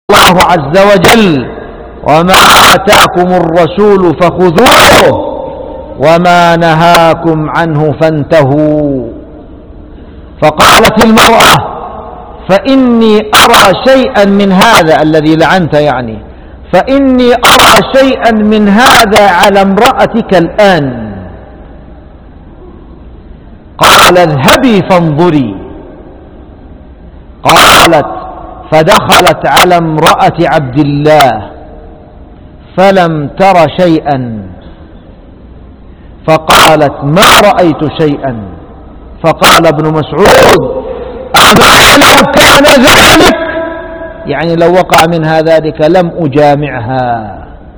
الله عز وجل: وما آتاكم الرسول فخذوه وما نهاكم عنه فانتهوا. فقالت المرأة: فإني أرى شيئا من هذا، الذي لعنت يعني، فإني أرى شيئا من هذا على امرأتك الآن. قال: اذهبي فانظري. قالت: فدخلت على امرأة عبد الله فلم تر شيئا، فقالت: ما رأيت شيئا. فقال ابن مسعود: أما لو كان ذلك، يعني لو وقع منها ذلك، لم أجامعها.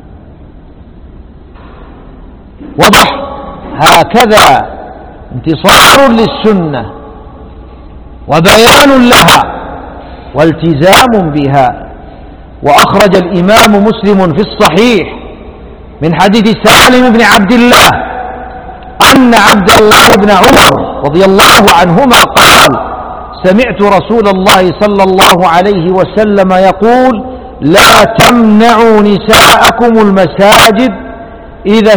وضح؟ هكذا انتصار للسنة وبيان لها والتزام بها. وأخرج الإمام مسلم في الصحيح من حديث سالم بن عبد الله أن عبد الله بن عمر رضي الله عنهما قال: سمعت رسول الله صلى الله عليه وسلم يقول: لا تمنعوا نساءكم المساجد إذا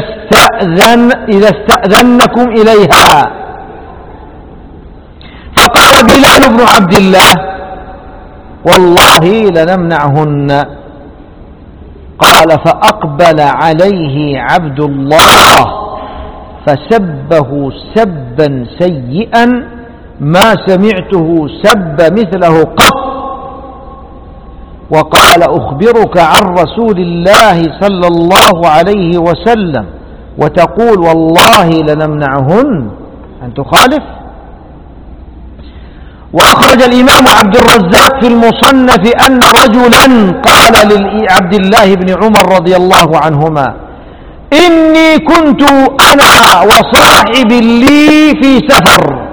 استأذنكم إليها. فقال بلال بن عبد الله: والله لنمنعهن. قال: فأقبل عليه عبد الله فسبه سبا سيئا ما سمعته سب مثله قط، وقال: أخبرك عن رسول الله صلى الله عليه وسلم وتقول والله لنمنعهن، أن تخالف؟ وأخرج الإمام عبد الرزاق في المصنف أن رجلا قال لعبد الله بن عمر رضي الله عنهما: إني كنت أنا وصاحب لي في سفر،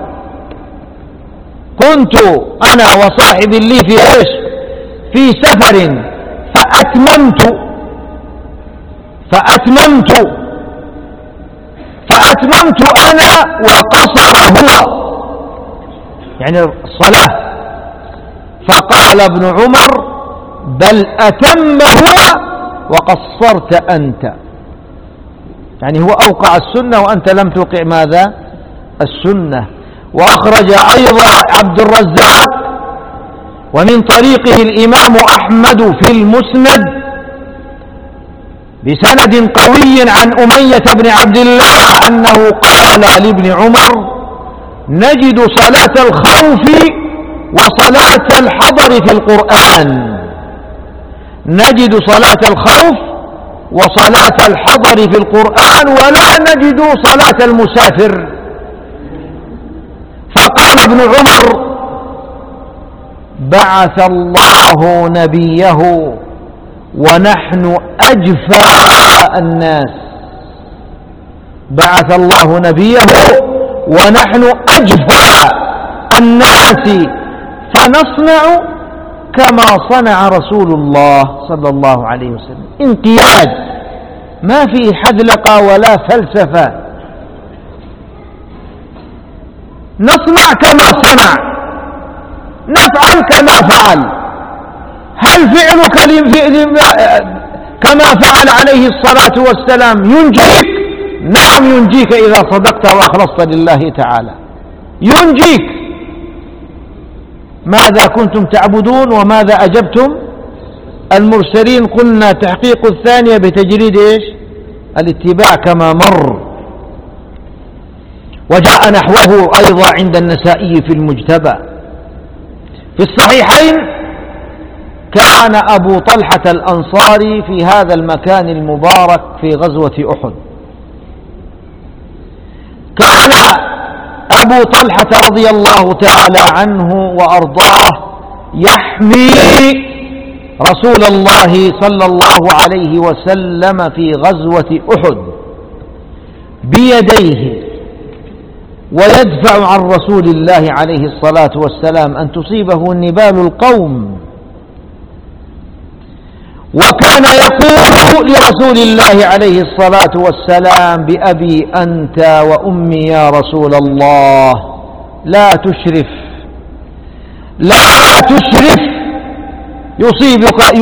كنت أنا وصاحب لي في إيش؟ في سفر، فأتممت أنا وقصر هو، يعني الصلاة. فقال ابن عمر: بل أتم هو وقصرت أنت، يعني هو أوقع السنة وأنت لم توقع ماذا؟ السنة. وأخرج أيضا عبد الرزاق ومن طريقه الإمام أحمد في المسند بسند قوي عن أمية بن عبد الله أنه قال لابن عمر: نجد صلاة الخوف وصلاة الحضر في القرآن، نجد صلاة الخوف وصلاة الحضر في القرآن ولا نجد صلاة المسافر. فقال ابن عمر: بعث الله نبيه ونحن أجفى الناس، بعث الله نبيه ونحن أجفى الناس، فنصنع كما صنع رسول الله صلى الله عليه وسلم. انقياد، ما فيه حذلقة ولا فلسفة، نصنع كما صنع، نفعل كما فعل. هل فعلك كما فعل عليه الصلاة والسلام ينجيك؟ نعم ينجيك إذا صدقت وأخلصت لله تعالى، ينجيك. ماذا كنتم تعبدون وماذا أجبتم المرسلين؟ قلنا تحقيق الثانية بتجريد إيش؟ الاتباع كما مر. وجاء نحوه أيضا عند النسائي في المجتبى. في الصحيحين كان أبو طلحة الأنصاري في هذا المكان المبارك في غزوة أحد. كان أبو طلحة رضي الله تعالى عنه وأرضاه يحمي رسول الله صلى الله عليه وسلم في غزوة أحد بيديه، ويدفع عن رسول الله عليه الصلاة والسلام أن تصيبه نبال القوم. وكان يقول لرسول الله عليه الصلاة والسلام: بأبي أنت وأمي يا رسول الله، لا تشرف، لا تشرف،